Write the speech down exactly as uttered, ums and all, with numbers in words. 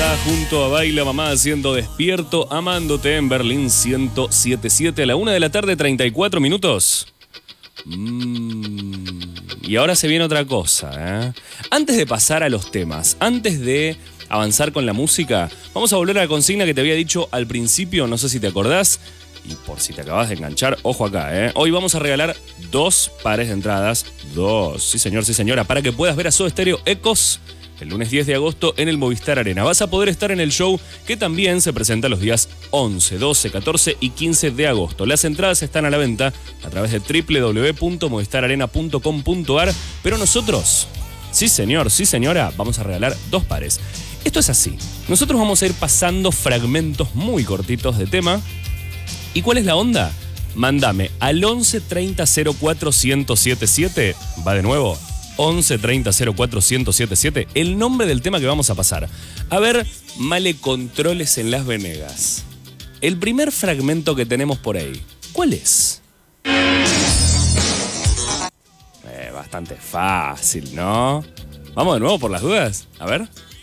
J junto a Baila Mamá haciendo Despierto Amándote en Berlín ciento siete punto siete a la una de la tarde, treinta y cuatro minutos. Mm, y ahora se viene otra cosa, ¿eh? Antes de pasar a los temas, antes de avanzar con la música, vamos a volver a la consigna que te había dicho al principio, no sé si te acordás. Y por si te acabas de enganchar, ojo acá, ¿eh? Hoy vamos a regalar dos pares de entradas. Dos, sí señor, sí señora, para que puedas ver a Soda Stereo Ecos el lunes diez de agosto en el Movistar Arena. Vas a poder estar en el show que también se presenta los días once, doce, catorce y quince de agosto. Las entradas están a la venta a través de doble u doble u doble u punto movistar arena punto com punto a r. Pero nosotros, sí señor, sí señora, vamos a regalar dos pares. Esto es así. Nosotros vamos a ir pasando fragmentos muy cortitos de tema. ¿Y cuál es la onda? Mándame al once treinta cero cuatro ciento setenta y siete. Va de nuevo. once treinta cero cuatro ciento setenta y siete. El nombre del tema que vamos a pasar. A ver, Male Controles en Las Venegas. El primer fragmento que tenemos por ahí, ¿cuál es? Eh, bastante fácil, ¿no? Vamos de nuevo por las dudas. A ver.